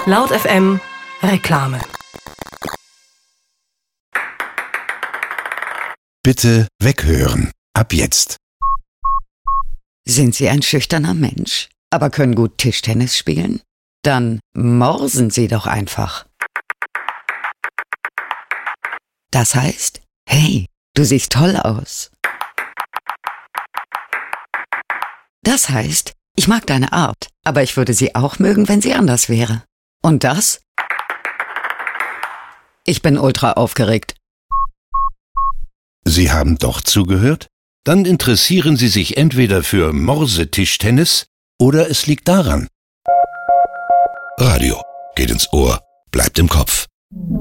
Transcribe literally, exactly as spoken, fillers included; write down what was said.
Laut F M Reklame. Bitte weghören. Ab jetzt. Sind Sie ein schüchterner Mensch, aber können gut Tischtennis spielen? Dann morsen Sie doch einfach. Das heißt, hey, du siehst toll aus. Das heißt, ich mag deine Art, aber ich würde sie auch mögen, wenn sie anders wäre. Und das? Ich bin ultra aufgeregt. Sie haben doch zugehört? Dann interessieren Sie sich entweder für Morsetischtennis oder es liegt daran. Radio geht ins Ohr, bleibt im Kopf.